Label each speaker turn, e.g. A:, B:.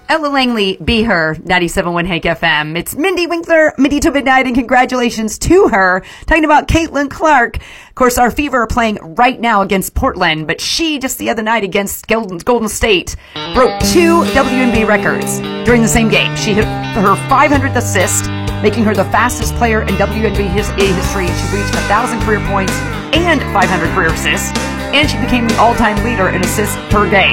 A: Ella Langley, Be Her, 97.1 Hank FM. It's Mindy Winkler, Mindy to Midnight, and congratulations to her. Talking about Caitlin Clark. Of course, our Fever are playing right now against Portland, but she, just the other night against Golden State, broke 2 WNBA records during the same game. She hit her 500th assist, making her the fastest player in WNBA history. She reached 1,000 career points and 500 career assists, and she became the all-time leader in assists per game.